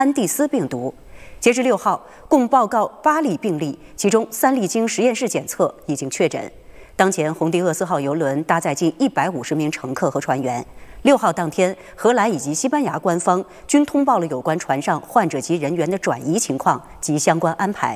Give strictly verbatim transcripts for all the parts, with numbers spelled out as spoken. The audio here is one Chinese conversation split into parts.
安地斯病毒。截至六号，共报告八例病例，其中三例经实验室检测已经确诊。当前，红迪厄斯号邮轮搭载近一百五十名乘客和船员。六号当天，荷兰以及西班牙官方均通报了有关船上患者及人员的转移情况及相关安排。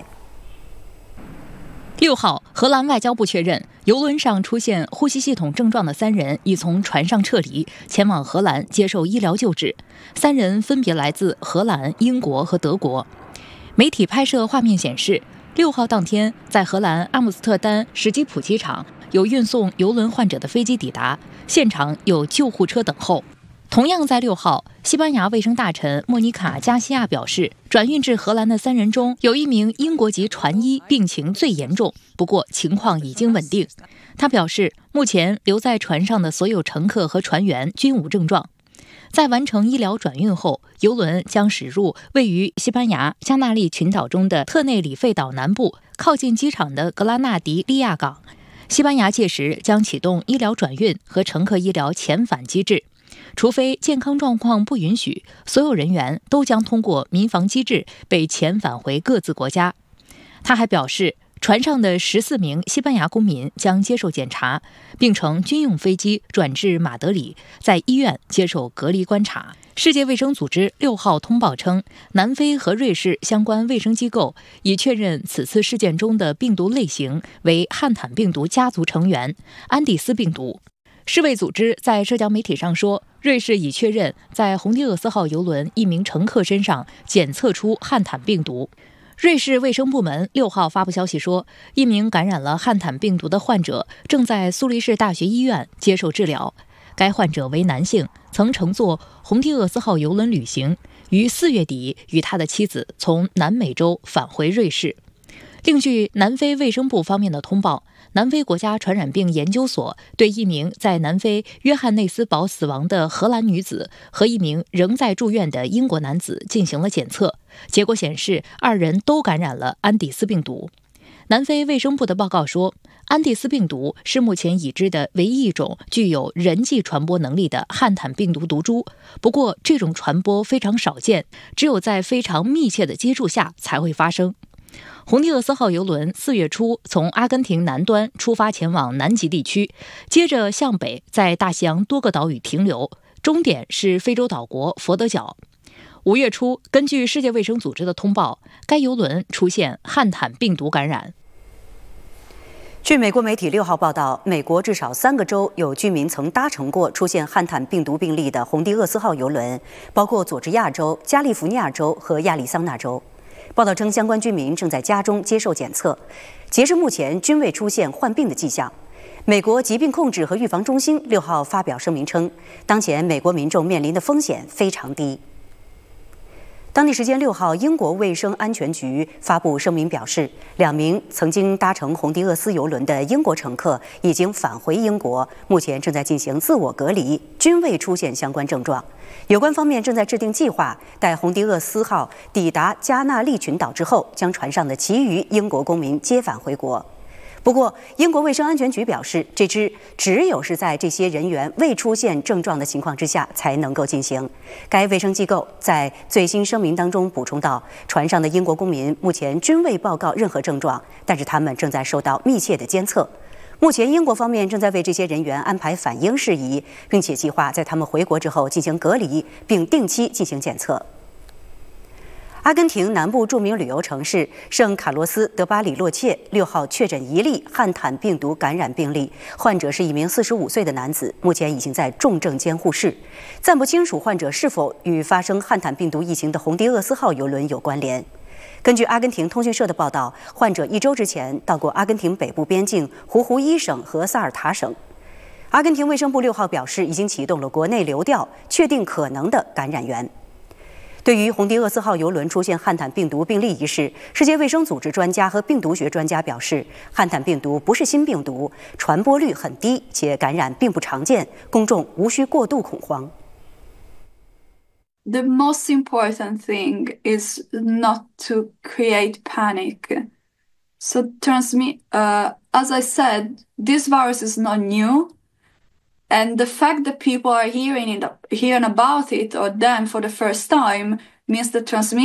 六号，荷兰外交部确认，邮轮上出现呼吸系统症状的三人已从船上撤离，前往荷兰接受医疗救治。三人分别来自荷兰、英国和德国。媒体拍摄画面显示，六号当天，在荷兰阿姆斯特丹史基普机场，有运送邮轮患者的飞机抵达，现场有救护车等候。同样在六号，西班牙卫生大臣莫妮卡·加西亚表示，转运至荷兰的三人中有一名英国籍船医病情最严重，不过情况已经稳定。他表示，目前留在船上的所有乘客和船员均无症状。在完成医疗转运后，邮轮将驶入位于西班牙加那利群岛中的特内里费岛南部靠近机场的格拉纳迪利亚港。西班牙届时将启动医疗转运和乘客医疗遣返机制，除非健康状况不允许，所有人员都将通过民防机制被遣返回各自国家。他还表示，船上的十四名西班牙公民将接受检查，并乘军用飞机转至马德里，在医院接受隔离观察。世界卫生组织六号通报称，南非和瑞士相关卫生机构已确认此次事件中的病毒类型为汉坦病毒家族成员安第斯病毒。世卫组织在社交媒体上说，瑞士已确认在红迪厄斯号邮轮一名乘客身上检测出汉坦病毒。瑞士卫生部门六号发布消息说，一名感染了汉坦病毒的患者正在苏黎世大学医院接受治疗。该患者为男性，曾乘坐红迪厄斯号邮轮旅行，于四月底与他的妻子从南美洲返回瑞士。另据南非卫生部方面的通报，南非国家传染病研究所对一名在南非约翰内斯堡死亡的荷兰女子和一名仍在住院的英国男子进行了检测，结果显示二人都感染了安第斯病毒。南非卫生部的报告说，安第斯病毒是目前已知的唯一一种具有人际传播能力的汉坦病毒毒株，不过这种传播非常少见，只有在非常密切的接触下才会发生。红迪厄斯号邮轮四月初从阿根廷南端出发前往南极地区，接着向北在大西洋多个岛屿停留，终点是非洲岛国佛得角。五月初，根据世界卫生组织的通报，该邮轮出现汉坦病毒感染。 据美国媒体六号报道，美国至少三个州有居民曾搭乘过出现汉坦病毒病例的红迪厄斯号邮轮，包括佐治亚州、加利福尼亚州和亚利桑那州。报道称，相关居民正在家中接受检测，截至目前均未出现患病的迹象。美国疾病控制和预防中心六号发表声明称，当前美国民众面临的风险非常低。当地时间六号，英国卫生安全局发布声明表示，两名曾经搭乘红迪厄斯邮轮的英国乘客已经返回英国，目前正在进行自我隔离，均未出现相关症状。有关方面正在制定计划，待红迪厄斯号抵达加那利群岛之后，将船上的其余英国公民接返回国。不过，英国卫生安全局表示，这支只有是在这些人员未出现症状的情况之下才能够进行。该卫生机构在最新声明当中补充道，船上的英国公民目前均未报告任何症状，但是他们正在受到密切的监测。目前，英国方面正在为这些人员安排返英事宜，并且计划在他们回国之后进行隔离，并定期进行检测。阿根廷南部著名旅游城市圣卡洛斯德巴里洛切六号确诊一例汉坦病毒感染病例，患者是一名四十五岁的男子，目前已经在重症监护室，暂不清楚患者是否与发生汉坦病毒疫情的红迪厄斯号邮轮有关联。根据阿根廷通讯社的报道，患者一周之前到过阿根廷北部边境胡胡伊省和萨尔塔省。阿根廷卫生部六号表示，已经启动了国内流调，确定可能的感染源。对于红迪厄斯号邮轮出现汉坦病毒病例一事，世界卫生组织专家和病毒学专家表示，汉坦病毒不是新病毒，传播率很低，且感染并不常见，公众无需过度恐慌。 The most important thing is not to create panic. So transmit, uh, as I said, this virus is not new. And the fact that people are hearing it, hearing about it or them for the first time means the transmission